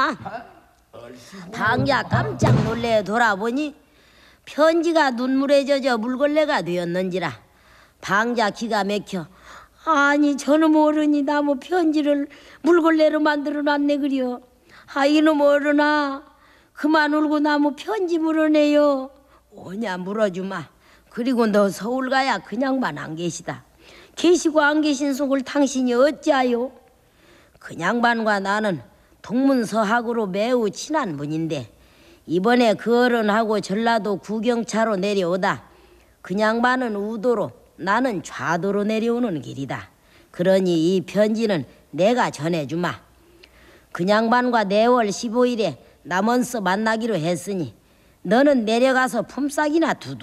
주마. 방자 깜짝 놀래 돌아보니 편지가 눈물에 젖어 물걸레가 되었는지라 방자 기가 막혀. 아니 저놈 어른이 나무 편지를 물걸레로 만들어 놨네 그려. 아 이놈 어른아 그만 울고 나무 편지 물어내요. 오냐 물어주마. 그리고 너 서울 가야 그냥만 안 계시다. 계시고 안 계신 속을 당신이 어찌하요? 그냥반과 나는 동문서학으로 매우 친한 분인데 이번에 그 어른하고 전라도 구경차로 내려오다 그냥반은 우도로 나는 좌도로 내려오는 길이다. 그러니 이 편지는 내가 전해주마. 그냥반과 내월 15일에 남원서 만나기로 했으니 너는 내려가서 품삯이나 두두.